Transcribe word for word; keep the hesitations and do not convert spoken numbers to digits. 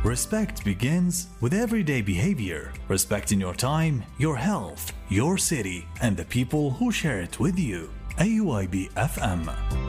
Respect begins with everyday behavior, respecting your time, your health, your city, and the people who share it with you. A U I B F M.